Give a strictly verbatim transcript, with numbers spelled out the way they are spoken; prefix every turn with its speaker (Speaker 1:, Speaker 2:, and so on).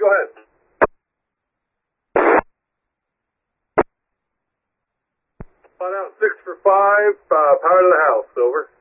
Speaker 1: go ahead. Find out six for five, uh, power to the house, over.